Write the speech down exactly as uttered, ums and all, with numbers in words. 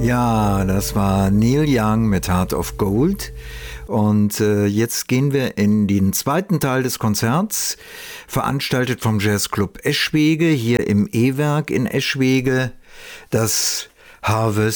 Ja, das war Neil Young mit Heart of Gold. Und äh, jetzt gehen wir in den zweiten Teil des Konzerts, veranstaltet vom Jazzclub Eschwege, hier im E-Werk in Eschwege. Das Harvest